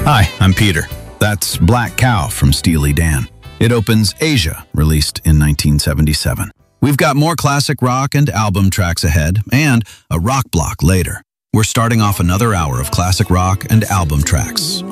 Hi, I'm Peter. That's Black Cow from Steely Dan. It opens Asia, released in 1977. We've got more classic rock and album tracks ahead, and a rock block later. We're starting off another hour of classic rock and album tracks.